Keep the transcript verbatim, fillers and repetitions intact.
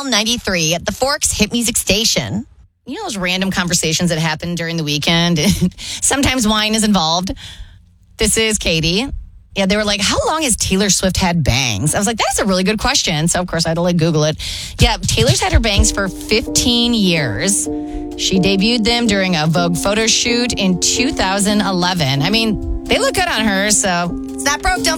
ninety-three at the Forks Hit Music Station. You know those random conversations that happen during the weekend? Sometimes wine is involved. This is Katie. Yeah, they were like, how long has Taylor Swift had bangs? I was like, that's a really good question. So, of course, I had to like Google it. Yeah, Taylor's had her bangs for fifteen years. She debuted them during a Vogue photo shoot in two thousand eleven. I mean, they look good on her, so it's not broke, don't